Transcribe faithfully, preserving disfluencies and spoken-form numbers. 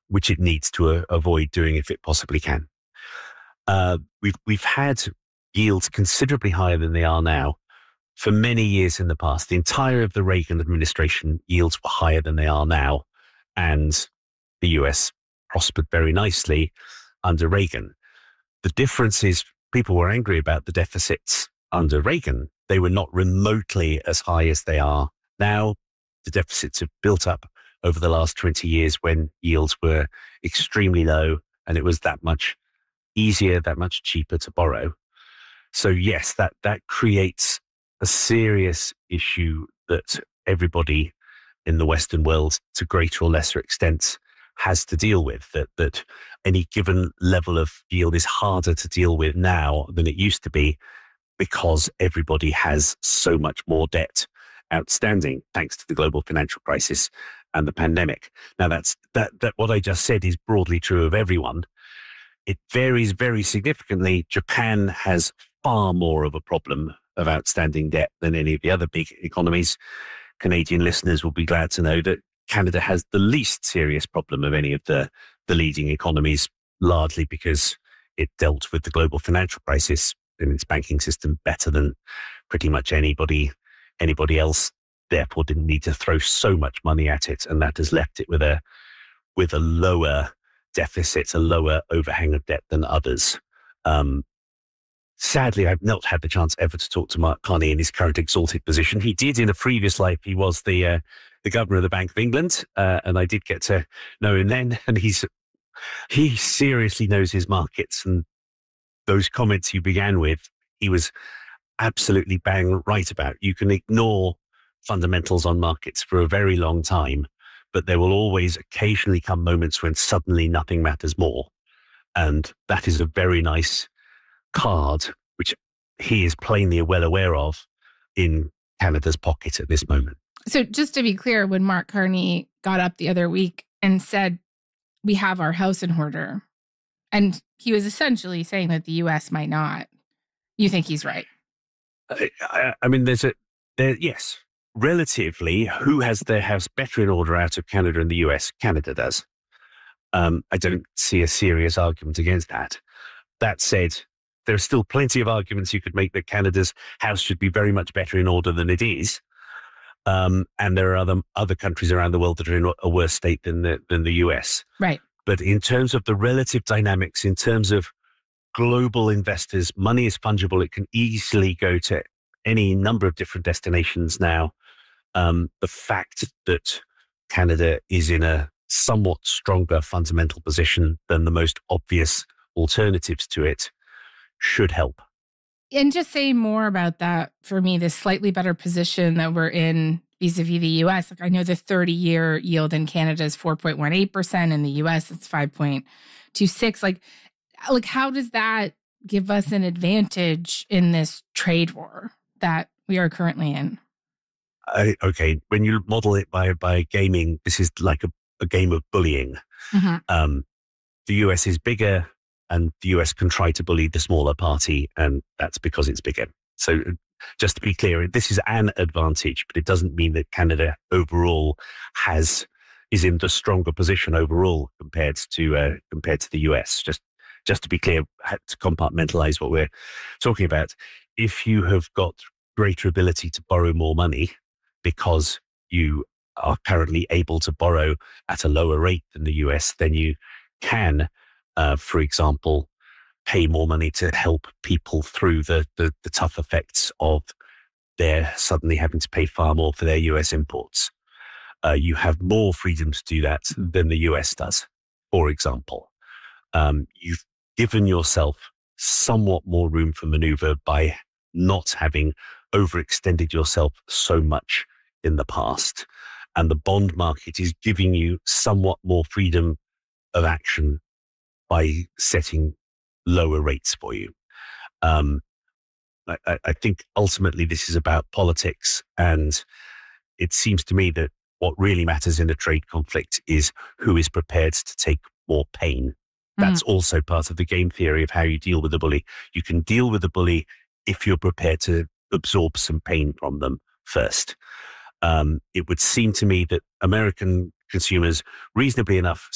which it needs to uh, avoid doing if it possibly can. Uh, we've we've had yields considerably higher than they are now for many years in the past. The entire of the Reagan administration, yields were higher than they are now, and the U S prospered very nicely under Reagan. The difference is people were angry about the deficits under Reagan. They were not remotely as high as they are now. The deficits have built up over the last twenty years when yields were extremely low, and it was that much easier, that much cheaper to borrow. So yes, that, that creates a serious issue that everybody in the Western world, to greater or lesser extents, has to deal with, that, that any given level of yield is harder to deal with now than it used to be because everybody has so much more debt outstanding thanks to the global financial crisis and the pandemic. Now that's, that, that what I just said is broadly true of everyone. It varies very significantly. Japan has far more of a problem of outstanding debt than any of the other big economies. Canadian listeners will be glad to know that Canada has the least serious problem of any of the, the leading economies, largely because it dealt with the global financial crisis in its banking system better than pretty much anybody, anybody else, therefore didn't need to throw so much money at it. And that has left it with a, with a lower deficit, a lower overhang of debt than others. Um, sadly, I've not had the chance ever to talk to Mark Carney in his current exalted position. He did in a previous life. He was the uh, the governor of the Bank of England, uh, and I did get to know him then. And he's he seriously knows his markets. And those comments you began with, he was absolutely bang right about. You can ignore fundamentals on markets for a very long time, but there will always occasionally come moments when suddenly nothing matters more. And that is a very nice card, which he is plainly well aware of, in Canada's pocket at this moment. So just to be clear, when Mark Carney got up the other week and said, we have our house in order, and he was essentially saying that the U S might not, you think he's right? I, I, I mean, there's a, there, yes, relatively, who has their house better in order out of Canada and the U S? Canada does. Um, I don't see a serious argument against that. That said, there are still plenty of arguments you could make that Canada's house should be very much better in order than it is. Um, and there are other other countries around the world that are in a worse state than the, than the U S. Right. But in terms of the relative dynamics, in terms of global investors, money is fungible. It can easily go to any number of different destinations now. Um, the fact that Canada is in a somewhat stronger fundamental position than the most obvious alternatives to it should help. And just say more about that for me, this slightly better position that we're in vis-a-vis the U S. Like, I know the thirty-year yield in Canada is four point one eight percent. In the U S, it's five point two six. Like, like, how does that give us an advantage in this trade war that we are currently in? I, okay, when you model it by by gaming, this is like a, a game of bullying. Mm-hmm. Um, the U S is bigger, and the U S can try to bully the smaller party, and that's because it's bigger. So just to be clear, this is an advantage, but it doesn't mean that Canada overall has is in the stronger position overall compared to uh, compared to the U S. Just just to be clear, I had to compartmentalize what we're talking about. If you have got greater ability to borrow more money because you are currently able to borrow at a lower rate than the U S, then you can, uh, for example, pay more money to help people through the, the, the tough effects of their suddenly having to pay far more for their U S imports. Uh, you have more freedom to do that than the U S does, for example. Um, you've given yourself somewhat more room for maneuver by not having overextended yourself so much in the past. And the bond market is giving you somewhat more freedom of action by setting lower rates for you. Um, I, I think ultimately this is about politics, and it seems to me that what really matters in a trade conflict is who is prepared to take more pain. That's mm. also part of the game theory of how you deal with the bully. You can deal with the bully if you're prepared to absorb some pain from them first. Um, it would seem to me that American consumers, reasonably enough,